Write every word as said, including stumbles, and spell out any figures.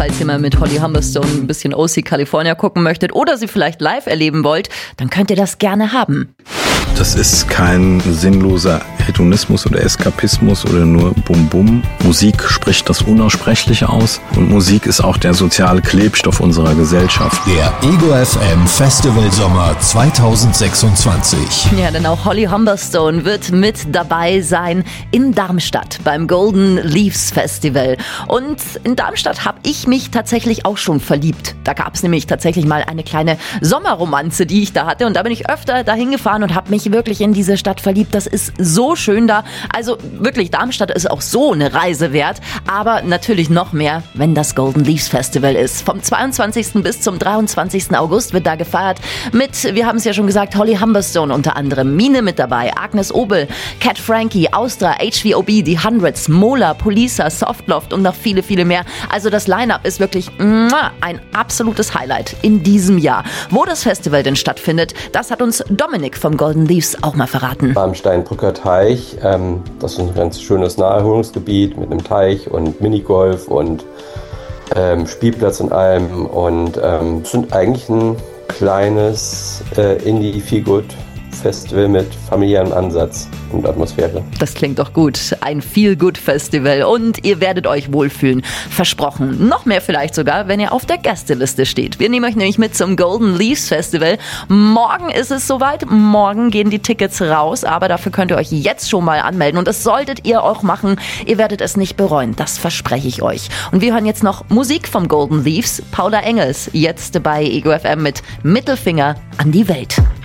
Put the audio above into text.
falls ihr mal mit Holly Humberstone ein bisschen O C California gucken möchtet oder sie vielleicht live erleben wollt, dann könnt ihr das gerne haben. Das ist kein sinnloser Hedonismus oder Eskapismus oder nur Bum-Bum. Musik spricht das Unaussprechliche aus und Musik ist auch der soziale Klebstoff unserer Gesellschaft. Der Ego F M Festival Sommer zweitausendsechsundzwanzig. Ja, denn auch Holly Humberstone wird mit dabei sein in Darmstadt beim Golden Leaves Festival. Und in Darmstadt habe ich mich tatsächlich auch schon verliebt. Da gab es nämlich tatsächlich mal eine kleine Sommerromanze, die ich da hatte. Und da bin ich öfter dahin gefahren und habe mich wirklich in diese Stadt verliebt. Das ist so schön da. Also wirklich, Darmstadt ist auch so eine Reise wert. Aber natürlich noch mehr, wenn das Golden Leaves Festival ist. Vom zweiundzwanzigsten bis zum dreiundzwanzigsten August wird da gefeiert mit, wir haben es ja schon gesagt, Holly Humberstone unter anderem, Mine mit dabei, Agnes Obel, Cat Frankie, Austra, H V O B, die Hundreds, Mola, Polisa, Softloft und noch viele, viele mehr. Also das Line-Up ist wirklich ein absolutes Highlight in diesem Jahr. Wo das Festival denn stattfindet, das hat uns Dominik vom Golden Leaves auch mal verraten. Am Steinbrücker Teich, ähm, das ist ein ganz schönes Naherholungsgebiet mit einem Teich und Minigolf und ähm, Spielplatz und allem. Und ähm, es sind eigentlich ein kleines äh, Indie-Feelgood-Festival mit familiärem Ansatz und Atmosphäre. Das klingt doch gut. Ein Feel-Good-Festival und ihr werdet euch wohlfühlen. Versprochen. Noch mehr vielleicht sogar, wenn ihr auf der Gästeliste steht. Wir nehmen euch nämlich mit zum Golden Leaves Festival. Morgen ist es soweit. Morgen gehen die Tickets raus, aber dafür könnt ihr euch jetzt schon mal anmelden und das solltet ihr auch machen. Ihr werdet es nicht bereuen. Das verspreche ich euch. Und wir hören jetzt noch Musik vom Golden Leaves. Paula Engels, jetzt bei Ego F M mit Mittelfinger an die Welt.